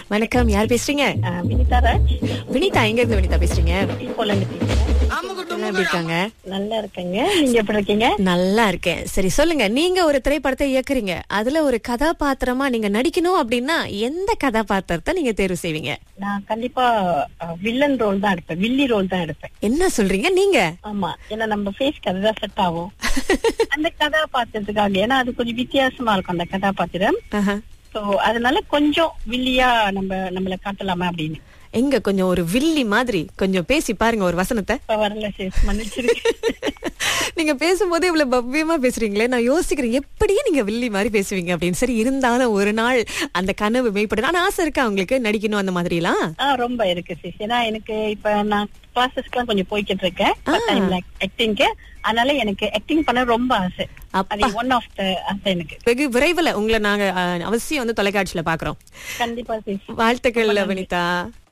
வணக்கம், யார் பேசுறீங்க? வினிதா ராஜ். வினிதா, எங்க இருந்து வினிதா பேசுறீங்க? இப்போல இருந்து பேசுறேன். எல்லாம் எப்படி இருக்காங்க? நல்லா இருக்கேங்க. நீங்க எப்படி இருக்கீங்க? நல்லா இருக்கேன். சரி, சொல்லுங்க. நீங்க ஒரு திரைப்படத்தை இயக்குறீங்க, அதுல ஒரு கதாபாத்திரமா நீங்க நடிக்கணும் அப்படின்னா எந்த கதாபாத்திரத்தை நீங்க தேர்வு செய்வீங்க? நான் கண்டிப்பா வில்லன் ரோல் தான் எடுப்பேன். வில்லி ரோல் தான் எடுப்பேன். என்ன சொல்றீங்க நீங்க? ஆமா, ஏன்னா நம்ம ஃபேஸ்க்கு அதுதான் செட் ஆகும் அந்த கதாபாத்திரத்துக்காக. ஏன்னா அது கொஞ்சம் வித்தியாசமா இருக்கும் அந்த கதாபாத்திரம். ஆஹா. சோ அதனால கொஞ்சம் வில்லியா நம்மள காட்டலாமா அப்படின்னு. எங்க கொஞ்சம் ஒரு வில்லி மாதிரி கொஞ்சம் பேசி பாருங்க ஒரு வசனத்தை. இப்ப வரல சேஸ், மன்னிச்சிருக்கேன். நீங்க பேசும்போது இவ்வளவு பவ்யமா பேசுறீங்களே, நான் யோசிக்கிறேன் எப்படியே நீங்க வில்லி மாதிரி பேசுவீங்க அப்படின்னு. சரி, இருந்தாலும் ஒரு நாள் அந்த கனவு மெய்ப்படும். ஆனா ஆசை இருக்கா உங்களுக்கு நடிக்கணும் அந்த மாதிரி எல்லாம்? ரொம்ப இருக்கு சேஸ். ஏன்னா எனக்கு இப்ப நான் கிளாஸஸ்க்குலாம் கொஞ்சம் போய்கிட்டு இருக்கேன் ஆக்டிங்க்கு. அதனால எனக்கு ஆக்டிங் பண்ண ரொம்ப ஆசை. அது ஒன் ஆஃப் த ஆசை எனக்கு. வெகு விரைவில் உங்களை நாங்க அவசியம் தொலைக்காட்சியில பாக்குறோம். கண்டிப்பா சேஸ். வாழ்த்துக்கள் வினிதா.